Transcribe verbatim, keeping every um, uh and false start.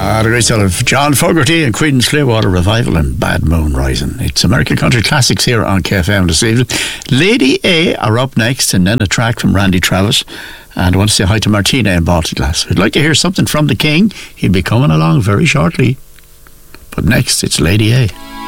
Ah, the great song of John Fogerty and Creedence Clearwater Revival and Bad Moon Rising. It's American Country Classics here on K F M this evening. Lady A are up next, and then a track from Randy Travis. And I want to say hi to Martina in Balticlass. We'd like to hear something from the King. He'll be coming along very shortly. But next, it's Lady A.